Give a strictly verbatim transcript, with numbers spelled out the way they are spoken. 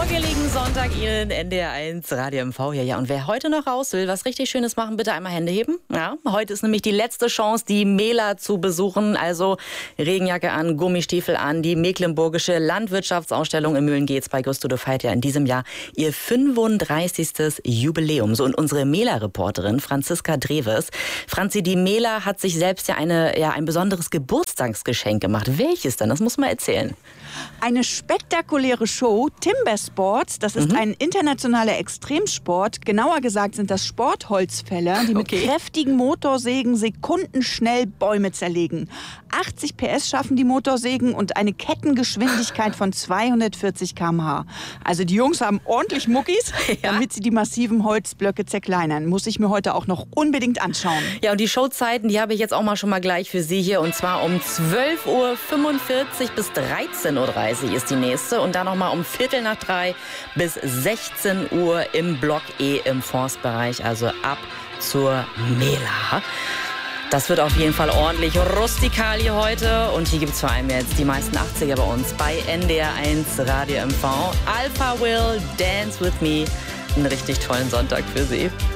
Morgeligen Sonntag Ihnen N D R eins Radio M V hier. Ja, und wer heute noch raus will, was richtig Schönes machen, bitte einmal Hände heben. Ja, heute ist nämlich die letzte Chance, die Mela zu besuchen. Also Regenjacke an, Gummistiefel an. Die Mecklenburgische Landwirtschaftsausstellung in Mölln geht's bei Gusto feiert ja in diesem Jahr ihr fünfunddreißigstes Jubiläum. So, und unsere Mela-Reporterin Franziska Dreves. Franzi, die Mela hat sich selbst ja, eine, ja ein besonderes Geburtstagsgeschenk gemacht. Welches denn? Das muss man erzählen. Eine spektakuläre Show, Timbersports, das ist mhm. ein internationaler Extremsport. Genauer gesagt sind das Sportholzfäller, die mit okay. kräftigen Motorsägen sekundenschnell Bäume zerlegen. achtzig P S schaffen die Motorsägen und eine Kettengeschwindigkeit von zweihundertvierzig Kilometer pro Stunde. Also die Jungs haben ordentlich Muckis, ja. damit sie die massiven Holzblöcke zerkleinern. Muss ich mir heute auch noch unbedingt anschauen. Ja, und die Showzeiten, die habe ich jetzt auch mal schon mal gleich für Sie hier. Und zwar um zwölf Uhr fünfundvierzig bis dreizehn Uhr dreißig ist die nächste. Und dann nochmal um Viertel nach drei bis sechzehn Uhr im Block E im Forstbereich. Also ab zur Mela. Das wird auf jeden Fall ordentlich rustikal hier heute. Und hier gibt es vor allem jetzt die meisten achtziger bei uns bei N D R eins Radio M V. Alpha Will, Dance With Me. Einen richtig tollen Sonntag für Sie.